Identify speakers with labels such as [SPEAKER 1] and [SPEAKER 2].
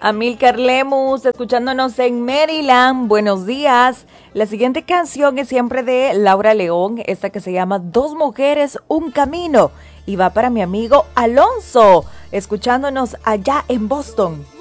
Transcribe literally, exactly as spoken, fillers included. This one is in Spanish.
[SPEAKER 1] Amílcar Lemus, escuchándonos en Maryland. Buenos días. La siguiente canción es siempre de Laura León, esta que se llama Dos Mujeres, Un Camino. Y va para mi amigo Alonso, escuchándonos allá en Boston.